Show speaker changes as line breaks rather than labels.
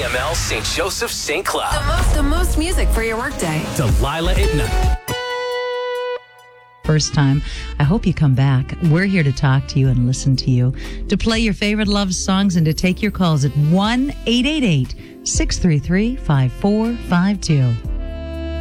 CML St. Joseph St. Cloud.
The most music for your workday.
Delilah at night.
First time. I hope you come back. We're here to talk to you and listen to you, to play your favorite love songs and to take your calls at 1-888-633-5452.